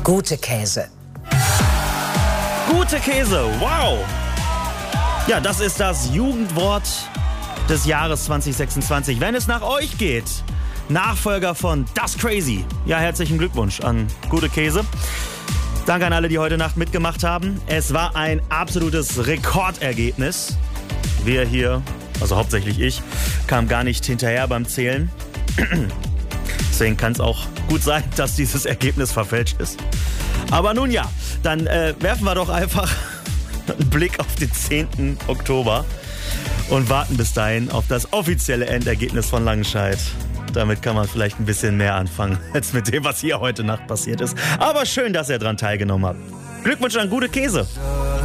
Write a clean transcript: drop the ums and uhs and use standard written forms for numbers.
Gute Käse. Gute Käse, wow! Ja, das ist das Jugendwort des Jahres 2026. Wenn es nach euch geht, Nachfolger von Das Crazy. Ja, herzlichen Glückwunsch an Gute Käse. Danke an alle, die heute Nacht mitgemacht haben. Es war ein absolutes Rekordergebnis. Wir hier, also hauptsächlich ich, kam gar nicht hinterher beim Zählen. Deswegen kann es auch gut sein, dass dieses Ergebnis verfälscht ist. Aber nun ja, dann werfen wir doch einfach einen Blick auf den 10. Oktober und warten bis dahin auf das offizielle Endergebnis von Langenscheidt. Damit kann man vielleicht ein bisschen mehr anfangen, als mit dem, was hier heute Nacht passiert ist. Aber schön, dass ihr dran teilgenommen habt. Glückwunsch an Gute Käse.